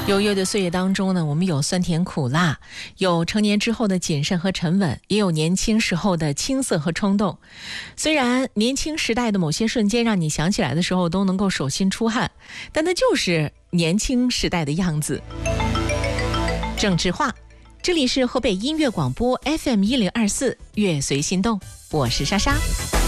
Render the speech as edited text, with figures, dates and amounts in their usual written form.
悠悠的岁月当中呢，我们有酸甜苦辣，有成年之后的谨慎和沉稳，也有年轻时候的青涩和冲动。虽然年轻时代的某些瞬间让你想起来的时候都能够手心出汗，但那就是年轻时代的样子。郑智化，这里是河北音乐广播 FM 1024，乐随心动，我是莎莎。